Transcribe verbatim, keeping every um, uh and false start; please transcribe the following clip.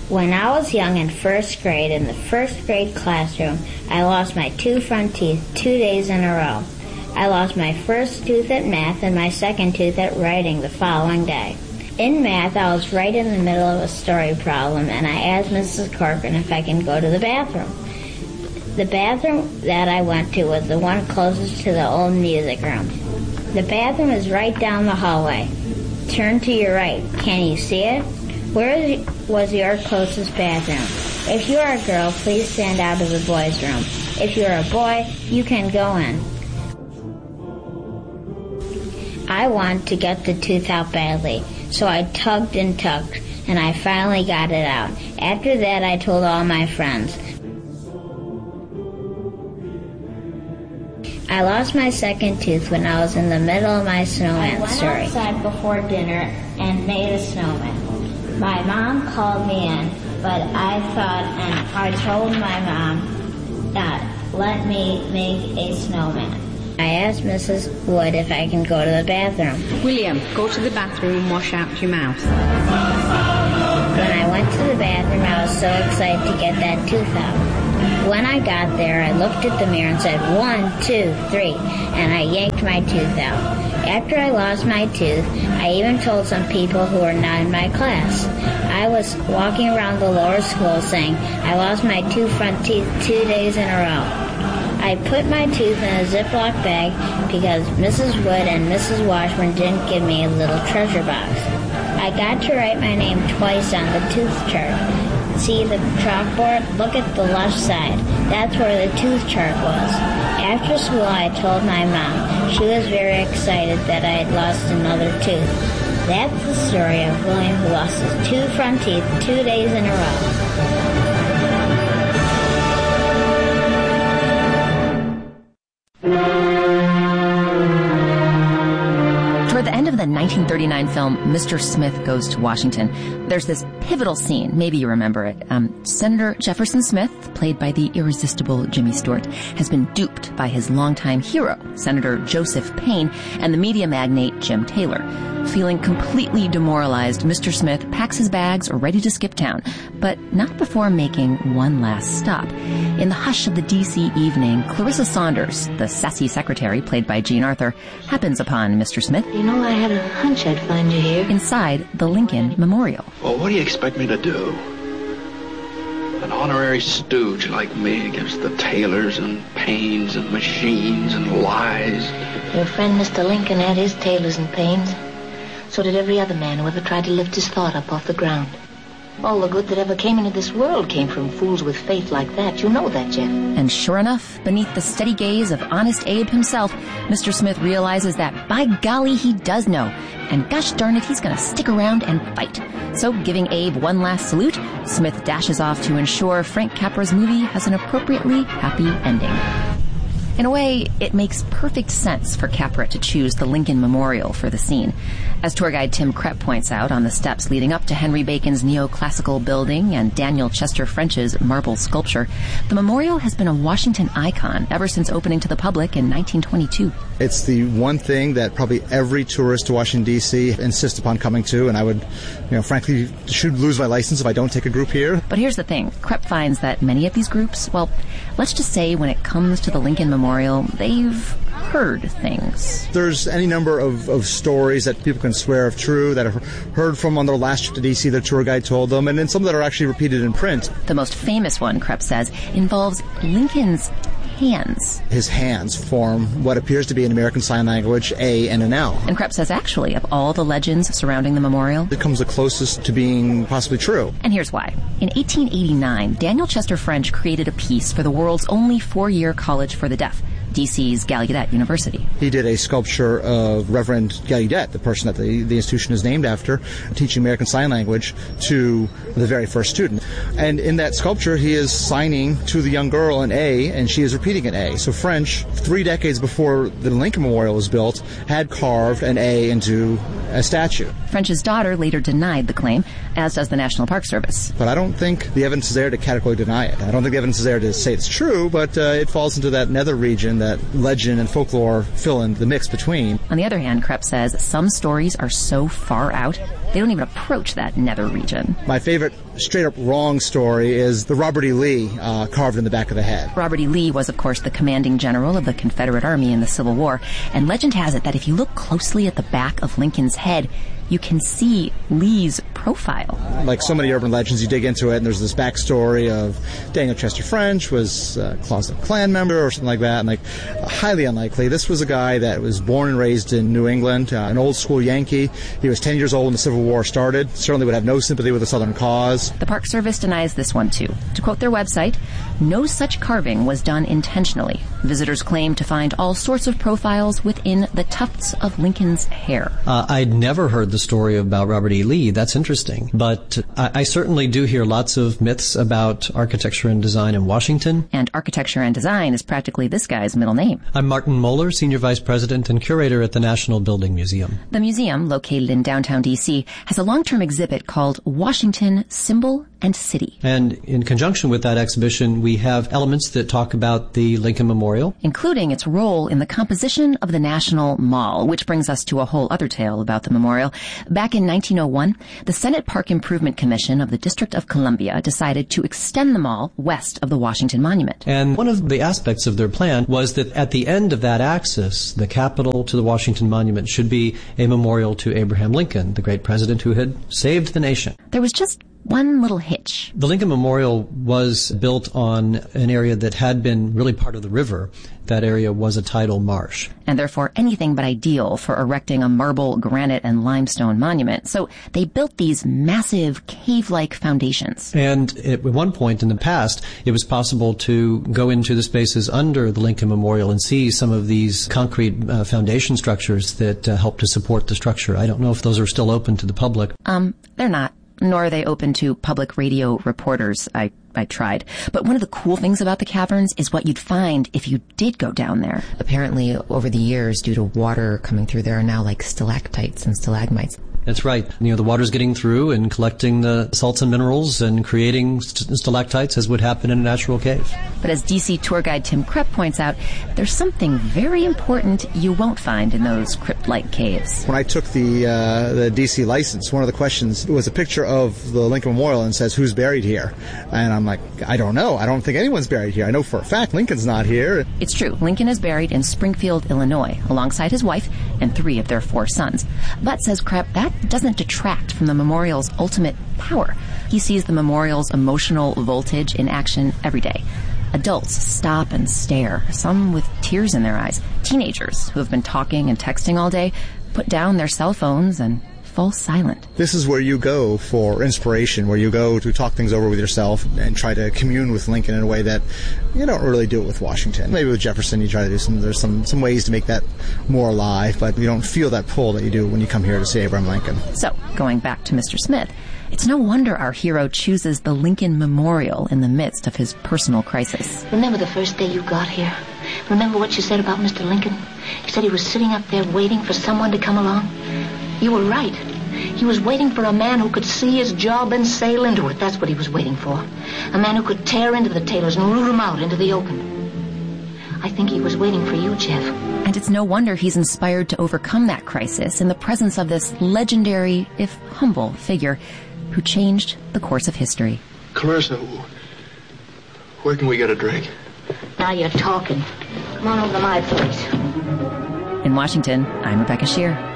When I was young in first grade, in the first grade classroom, I lost my two front teeth two days in a row. I lost my first tooth at math and my second tooth at writing the following day. In math, I was right in the middle of a story problem, and I asked Missus Corcoran if I can go to the bathroom. The bathroom that I went to was the one closest to the old music room. The bathroom is right down the hallway. Turn to your right. Can you see it? Where was your closest bathroom? If you are a girl, please stand out of the boys' room. If you are a boy, you can go in. I wanted to get the tooth out badly, so I tugged and tugged, and I finally got it out. After that, I told all my friends. I lost my second tooth when I was in the middle of my snowman story. I went outside before dinner and made a snowman. My mom called me in, but I thought, and I told my mom that let me make a snowman. I asked Missus Wood if I can go to the bathroom. William, go to the bathroom and wash out your mouth. When I went to the bathroom, I was so excited to get that tooth out. When I got there, I looked at the mirror and said, one, two, three, and I yanked my tooth out. After I lost my tooth, I even told some people who were not in my class. I was walking around the lower school saying, I lost my two front teeth two days in a row. I put my tooth in a Ziploc bag because Missus Wood and Missus Washburn didn't give me a little treasure box. I got to write my name twice on the tooth chart. See the chalkboard? Look at the left side. That's where the tooth chart was. After school, I told my mom. She was very excited that I had lost another tooth. That's the story of William who lost his two front teeth two days in a row. Toward the end of the nineteen thirty-nine film Mister Smith Goes to Washington, there's this pivotal scene. Maybe you remember it. Um, Senator Jefferson Smith, played by the irresistible Jimmy Stewart, has been duped by his longtime hero, Senator Joseph Payne, and the media magnate Jim Taylor. Feeling completely demoralized, Mister Smith packs his bags ready to skip town, but not before making one last stop. In the hush of the D C evening, Clarissa Saunders, the sassy secretary played by Jean Arthur, happens upon Mister Smith. You know, I had a hunch I'd find you here. Inside the Lincoln Memorial. Well, what do you expect me to do? An honorary stooge like me against the Taylors and Paynes and machines and lies. Your friend Mister Lincoln had his Taylors and Paynes. So did every other man who ever tried to lift his thought up off the ground. All the good that ever came into this world came from fools with faith like that. You know that, Jeff. And sure enough, beneath the steady gaze of Honest Abe himself, Mister Smith realizes that, by golly, he does know. And gosh darn it, he's going to stick around and fight. So, giving Abe one last salute, Smith dashes off to ensure Frank Capra's movie has an appropriately happy ending. In a way, it makes perfect sense for Capra to choose the Lincoln Memorial for the scene. As tour guide Tim Krepp points out on the steps leading up to Henry Bacon's neoclassical building and Daniel Chester French's marble sculpture, the memorial has been a Washington icon ever since opening to the public in nineteen twenty-two. It's the one thing that probably every tourist to Washington, D C insists upon coming to, and I would, you know, frankly, should lose my license if I don't take a group here. But here's the thing. Krepp finds that many of these groups, well, let's just say when it comes to the Lincoln Memorial, they've heard things. There's any number of, of stories that people can swear of true, that are heard from on their last trip to D C, their tour guide told them, and then some that are actually repeated in print. The most famous one, Krepp says, involves Lincoln's hands. His hands form what appears to be in American Sign Language A and an L. And Krepp says, actually, of all the legends surrounding the memorial, it comes the closest to being possibly true. And here's why. In eighteen eighty-nine, Daniel Chester French created a piece for the world's only four-year college for the deaf, D C's Gallaudet University. He did a sculpture of Reverend Gallaudet, the person that the, the institution is named after, teaching American Sign Language to the very first student. And in that sculpture, he is signing to the young girl an A, and she is repeating an A. So French, three decades before the Lincoln Memorial was built, had carved an A into a statue. French's daughter later denied the claim, as does the National Park Service. But I don't think the evidence is there to categorically deny it. I don't think the evidence is there to say it's true, but uh, it falls into that nether region that legend and folklore fill in the mix between. On the other hand, Krepp says some stories are so far out, they don't even approach that nether region. My favorite straight-up wrong story is the Robert E. Lee uh, carved in the back of the head. Robert E. Lee was, of course, the commanding general of the Confederate Army in the Civil War, and legend has it that if you look closely at the back of Lincoln's head, you can see Lee's profile. Like so many urban legends, you dig into it, and there's this backstory of Daniel Chester French was a closet Klan member or something like that, and like highly unlikely. This was a guy that was born and raised in New England, uh, an old-school Yankee. He was ten years old when the Civil War started. Certainly would have no sympathy with the Southern cause. The Park Service denies this one, too. To quote their website, no such carving was done intentionally. Visitors claim to find all sorts of profiles within the tufts of Lincoln's hair. Uh, I'd never heard the story about Robert E. Lee. That's interesting. But I, I certainly do hear lots of myths about architecture and design in Washington. And architecture and design is practically this guy's middle name. I'm Martin Moeller, Senior Vice President and Curator at the National Building Museum. The museum, located in downtown D C, has a long-term exhibit called Washington, Symbol and City. And in conjunction with that exhibition, we have elements that talk about the Lincoln Memorial, including its role in the composition of the National Mall, which brings us to a whole other tale about the memorial. Back in nineteen oh one, the Senate Park Improvement Commission of the District of Columbia decided to extend the mall west of the Washington Monument. And one of the aspects of their plan was that at the end of that axis, the Capitol to the Washington Monument should be a memorial to Abraham Lincoln, the great president who had saved the nation. There was just one little hitch. The Lincoln Memorial was built on an area that had been really part of the river. That area was a tidal marsh. And therefore anything but ideal for erecting a marble, granite, and limestone monument. So they built these massive cave-like foundations. And at one point in the past, it was possible to go into the spaces under the Lincoln Memorial and see some of these concrete uh, foundation structures that uh, help to support the structure. I don't know if those are still open to the public. Um, they're not. Nor are they open to public radio reporters. I, I tried. But one of the cool things about the caverns is what you'd find if you did go down there. Apparently, over the years, due to water coming through, there are now like stalactites and stalagmites. That's right. You know, the water's getting through and collecting the salts and minerals and creating st- stalactites as would happen in a natural cave. But as D C tour guide Tim Krepp points out, there's something very important you won't find in those crypt-like caves. When I took the uh, the D C license, one of the questions was a picture of the Lincoln Memorial and says, who's buried here? And I'm like, I don't know. I don't think anyone's buried here. I know for a fact Lincoln's not here. It's true. Lincoln is buried in Springfield, Illinois, alongside his wife and three of their four sons. But, says Krepp, that doesn't detract from the memorial's ultimate power. He sees the memorial's emotional voltage in action every day. Adults stop and stare, some with tears in their eyes. Teenagers who have been talking and texting all day put down their cell phones and fall silent. This is where you go for inspiration, where you go to talk things over with yourself and try to commune with Lincoln in a way that you don't really do it with Washington. Maybe with Jefferson you try to do some, there's some, some ways to make that more alive, but you don't feel that pull that you do when you come here to see Abraham Lincoln. So, going back to Mister Smith, it's no wonder our hero chooses the Lincoln Memorial in the midst of his personal crisis. Remember the first day you got here? Remember what you said about Mister Lincoln? You said he was sitting up there waiting for someone to come along? You were right. He was waiting for a man who could see his job and sail into it. That's what he was waiting for. A man who could tear into the tailors and root them out into the open. I think he was waiting for you, Jeff. And it's no wonder he's inspired to overcome that crisis in the presence of this legendary, if humble, figure who changed the course of history. Clarissa, where can we get a drink? Now you're talking. Come on over to my place. In Washington, I'm Rebecca Shear.